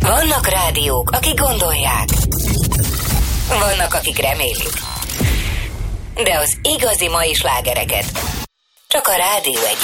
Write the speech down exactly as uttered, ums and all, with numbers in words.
Vannak rádiók, akik gondolják. Vannak, akik remélik. De az igazi mai slágereket csak a rádió egy